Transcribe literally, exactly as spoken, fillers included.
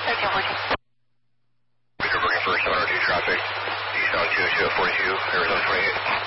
thirteen fourteen. We're looking for seven oh two traffic, eastbound two two at forty-two, Arizona twenty-eight.